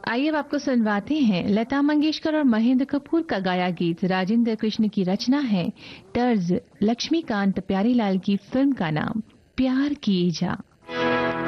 आइए अब आपको सुनवाते हैं लता मंगेशकर और महेंद्र कपूर का गाया गीत। राजेंद्र कृष्ण की रचना है, तर्ज लक्ष्मीकांत प्यारीलाल की फिल्म का नाम प्यार किए जा।